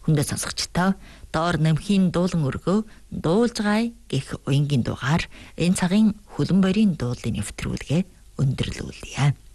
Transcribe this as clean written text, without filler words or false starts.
Хүндээ сонсогчдоо доор нэмхийн дуулан өргөө дуулж гай гэх уянгийн дугаар энэ цагийн хөлөн борийн дуулын нэвтрүүлгээ өндөрлүүлье.